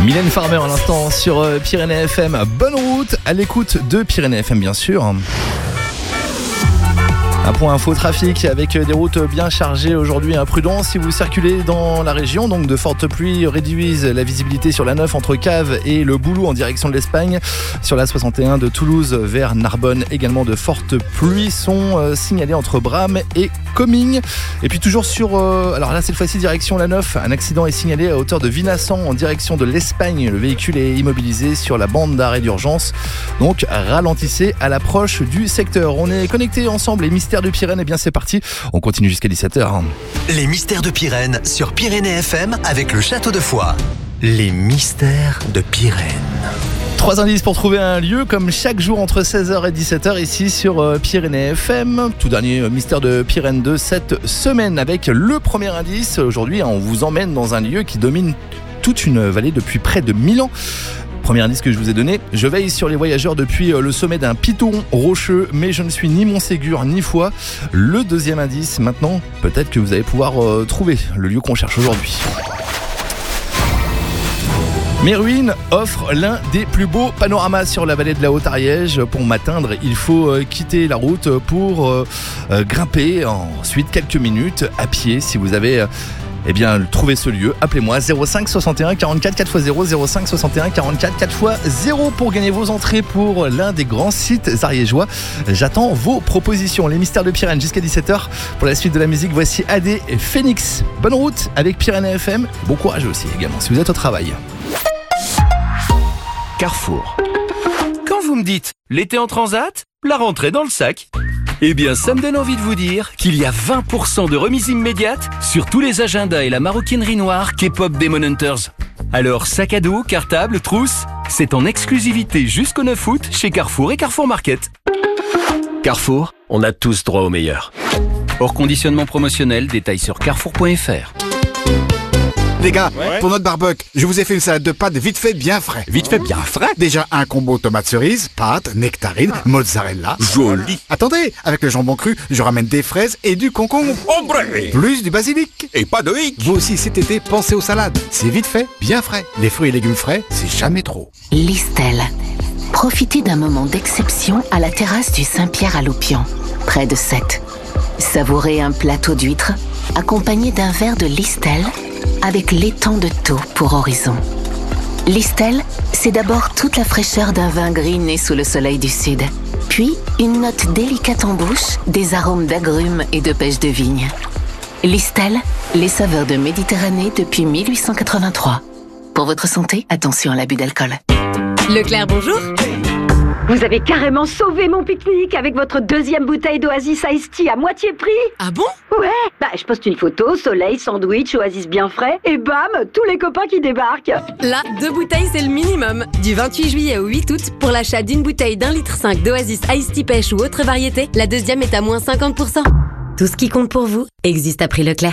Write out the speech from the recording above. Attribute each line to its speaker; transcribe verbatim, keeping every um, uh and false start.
Speaker 1: Mylène Farmer à l'instant sur Pyrénées F M. Bonne route à l'écoute de Pyrénées F M bien sûr. Un point info trafic avec des routes bien chargées aujourd'hui. Imprudence si vous circulez dans la région. Donc de fortes pluies réduisent la visibilité sur la neuf entre Caves et le Boulou en direction de l'Espagne. Sur la soixante et un de Toulouse vers Narbonne, également de fortes pluies sont signalées entre Bram et Comminges. Et puis toujours sur, euh, alors là cette fois-ci direction la neuf, un accident est signalé à hauteur de Vinassan en direction de l'Espagne. Le véhicule est immobilisé sur la bande d'arrêt d'urgence. Donc ralentissez à l'approche du secteur. On est connectés ensemble, les mystères de Pyrénées, eh bien c'est parti, on continue jusqu'à dix-sept heures.
Speaker 2: Les mystères de Pyrénées sur Pyrénées F M avec le Château de Foix. Les mystères de Pyrénées.
Speaker 1: Trois indices pour trouver un lieu comme chaque jour entre seize heures et dix-sept heures ici sur Pyrénées F M. Tout dernier mystère de Pyrénées de cette semaine avec le premier indice. Aujourd'hui on vous emmène dans un lieu qui domine toute une vallée depuis près de mille ans. Premier indice que je vous ai donné, je veille sur les voyageurs depuis le sommet d'un piton rocheux, mais je ne suis ni Montségur ni Foix. Le deuxième indice, maintenant, peut-être que vous allez pouvoir euh, trouver le lieu qu'on cherche aujourd'hui. Mes ruines offrent l'un des plus beaux panoramas sur la vallée de la Haute-Ariège. Pour m'atteindre, il faut euh, quitter la route pour euh, euh, grimper ensuite quelques minutes à pied si vous avez... Euh, Eh bien, trouvez ce lieu, appelez-moi zéro cinq soixante et un quarante-quatre quatre fois zéro, zéro cinq soixante et un quarante-quatre quatre fois zéro pour gagner vos entrées pour l'un des grands sites ariégeois. J'attends vos propositions. Les mystères de Pyrénées jusqu'à dix-sept heures. Pour la suite de la musique, voici A D et Phoenix. Bonne route avec Pyrénées F M. Bon courage aussi également si vous êtes au travail.
Speaker 3: Carrefour. Quand vous me dites l'été en transat, la rentrée dans le sac, eh bien ça me donne envie de vous dire qu'il y a vingt pour cent de remise immédiate sur tous les agendas et la maroquinerie noire K-pop Demon Hunters. Alors sac à dos, cartable, trousse, c'est en exclusivité jusqu'au neuf août chez Carrefour et Carrefour Market. Carrefour, on a tous droit au meilleur. Hors conditionnement promotionnel, détail sur carrefour point f r.
Speaker 4: Les gars,
Speaker 5: Ouais.
Speaker 4: pour notre barbecue, je vous ai fait une salade de pâtes vite fait bien frais.
Speaker 5: Vite fait bien frais.
Speaker 4: Déjà un combo tomate cerise, pâtes, nectarine, mozzarella.
Speaker 5: Joli.
Speaker 4: Attendez, avec le jambon cru, je ramène des fraises et du concombre.
Speaker 5: Ombre.
Speaker 4: Plus du basilic.
Speaker 5: Et pas de hic.
Speaker 4: Vous aussi cet été, pensez aux salades. C'est vite fait, bien frais. Les fruits et légumes frais, c'est jamais trop.
Speaker 6: Listel. Profitez d'un moment d'exception à la terrasse du Saint-Pierre à Loupian, près de Sète. Savourez un plateau d'huîtres accompagné d'un verre de Listel avec l'étang de Thau pour horizon. Listel, c'est d'abord toute la fraîcheur d'un vin gris né sous le soleil du sud, puis une note délicate en bouche, des arômes d'agrumes et de pêche de vigne. Listel, les saveurs de Méditerranée depuis mille huit cent quatre-vingt-trois. Pour votre santé, attention à l'abus d'alcool.
Speaker 7: Leclerc, bonjour.
Speaker 8: Vous avez carrément sauvé mon pique-nique avec votre deuxième bouteille d'Oasis Iced Tea à moitié prix.
Speaker 7: Ah bon?
Speaker 8: Ouais, bah je poste une photo, soleil, sandwich, Oasis bien frais, et bam, tous les copains qui débarquent.
Speaker 7: Là, deux bouteilles, c'est le minimum. Du vingt-huit juillet au huit août, pour l'achat d'une bouteille d'un litre cinq d'Oasis Iced Tea pêche ou autre variété, la deuxième est à moins cinquante pour cent. Tout ce qui compte pour vous existe à prix Leclerc.